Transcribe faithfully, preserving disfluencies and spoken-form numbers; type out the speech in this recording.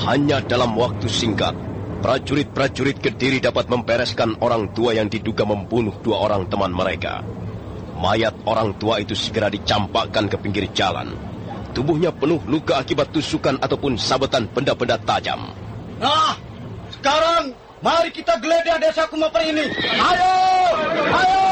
Hanya dalam waktu singkat, prajurit-prajurit Kediri dapat membereskan orang tua yang diduga membunuh dua orang teman mereka. Mayat orang tua itu segera dicampakkan ke pinggir jalan. Tubuhnya penuh luka akibat tusukan ataupun sabetan benda-benda tajam. Nah, sekarang mari kita geledah desa Kumaper ini. Ayo, ayo.